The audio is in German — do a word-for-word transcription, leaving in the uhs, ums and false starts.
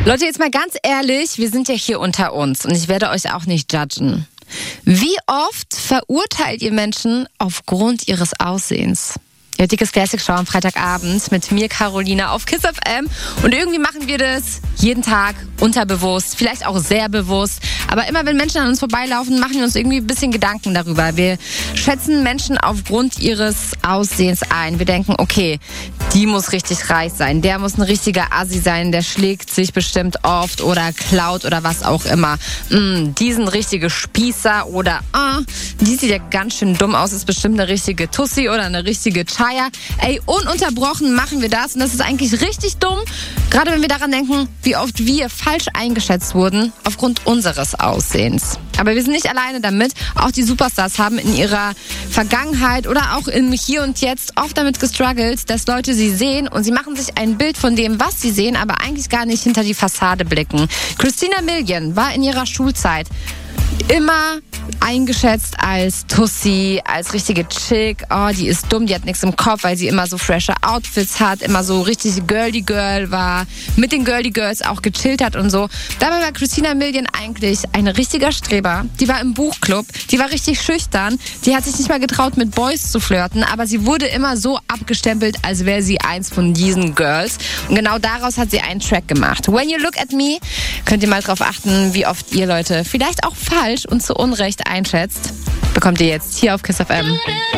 Leute, jetzt mal ganz ehrlich, wir sind ja hier unter uns und ich werde euch auch nicht judgen. Wie oft verurteilt ihr Menschen aufgrund ihres Aussehens? Ja, dickes Classic-Show am Freitagabend mit mir, Carolina, auf Kiss F M. Und irgendwie machen wir das jeden Tag unterbewusst, vielleicht auch sehr bewusst. Aber immer wenn Menschen an uns vorbeilaufen, machen wir uns irgendwie ein bisschen Gedanken darüber. Wir schätzen Menschen aufgrund ihres Aussehens ein. Wir denken, okay, die muss richtig reich sein, der muss ein richtiger Assi sein, der schlägt sich bestimmt oft oder klaut oder was auch immer. Mm, die sind richtige Spießer oder ah, die sieht ja ganz schön dumm aus, ist bestimmt eine richtige Tussi oder eine richtige Chaya. Ey, ununterbrochen machen wir das und das ist eigentlich richtig dumm, gerade wenn wir daran denken, wie oft wir falsch eingeschätzt wurden aufgrund unseres Aussehens. Aber wir sind nicht alleine damit. Auch die Superstars haben in ihrer Vergangenheit oder auch im Hier und Jetzt oft damit gestruggelt, dass Leute sie sehen und sie machen sich ein Bild von dem, was sie sehen, aber eigentlich gar nicht hinter die Fassade blicken. Christina Milian war in ihrer Schulzeit immer eingeschätzt als Tussi, als richtige Chick. Oh, die ist dumm, die hat nichts im Kopf, weil sie immer so frische Outfits hat, immer so richtig girly girl war, mit den girly girls auch gechillt hat und so. Dabei war Christina Milian eigentlich ein richtiger Streber. Die war im Buchclub, die war richtig schüchtern, die hat sich nicht mal getraut, mit Boys zu flirten, aber sie wurde immer so abgestempelt, als wäre sie eins von diesen Girls. Und genau daraus hat sie einen Track gemacht. When You Look at Me, könnt ihr mal drauf achten, wie oft ihr Leute vielleicht auch falsch und zu Unrecht einschätzt, bekommt ihr jetzt hier auf Kiss F M.